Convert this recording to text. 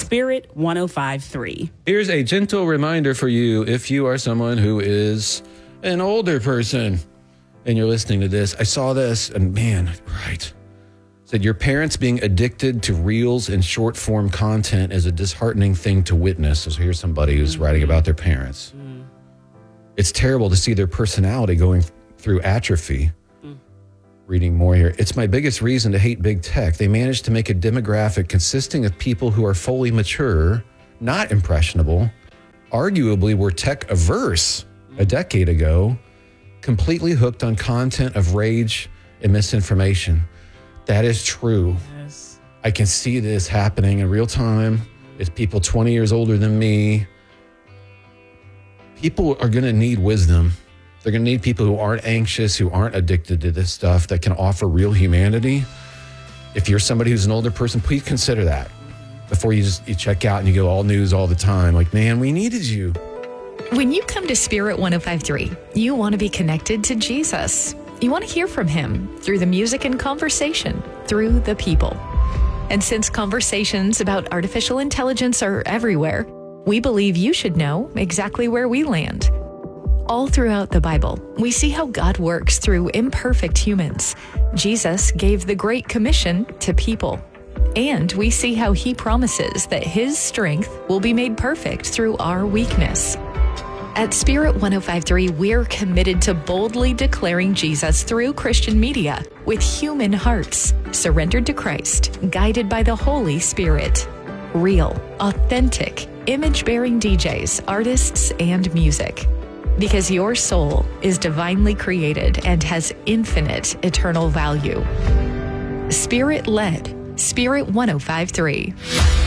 Spirit 105.3. Here's a gentle reminder for you if you are someone who is an older person and you're listening to this. I saw this and man, right. Said your parents being addicted to reels and short form content is a disheartening thing to witness. So here's somebody who's writing about their parents. It's terrible to see their personality going through atrophy. Reading more here. It's my biggest reason to hate big tech. They managed to make a demographic consisting of people who are fully mature, not impressionable, arguably were tech averse a decade ago, completely hooked on content of rage and misinformation. That is true. Yes. I can see this happening in real time. It's people 20 years older than me. People are going to need wisdom. They're going to need people who aren't anxious, who aren't addicted to this stuff, that can offer real humanity. If you're somebody who's an older person, please consider that before you check out and you go all news all the time. Like, man, we needed you. When you come to Spirit 105.3, you want to be connected to Jesus. You want to hear from him through the music and conversation, through the people. And since conversations about artificial intelligence are everywhere, we believe you should know exactly where we land. All throughout the Bible, we see how God works through imperfect humans. Jesus gave the Great Commission to people. And we see how he promises that his strength will be made perfect through our weakness. At Spirit 105.3, we're committed to boldly declaring Jesus through Christian media with human hearts, surrendered to Christ, guided by the Holy Spirit. Real, authentic, image-bearing DJs, artists, and music. Because your soul is divinely created and has infinite eternal value. Spirit-led, Spirit 105.3.